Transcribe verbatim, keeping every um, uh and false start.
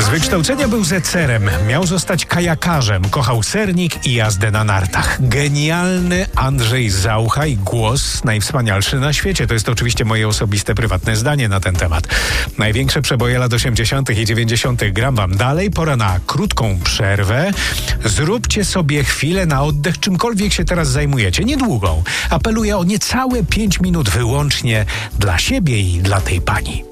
Z wykształcenia był zecerem, miał zostać kajakarzem, kochał sernik i jazdę na nartach. Genialny Andrzej Zaucha i głos najwspanialszy na świecie. To jest oczywiście moje osobiste, prywatne zdanie na ten temat. Największe przeboje lat osiemdziesiątych i dziewięćdziesiątych gram wam dalej. Pora na krótką przerwę. Zróbcie sobie chwilę na oddech, czymkolwiek się teraz zajmujecie. Niedługą. Apeluję o niecałe pięć minut wyłącznie dla siebie i dla tej pani.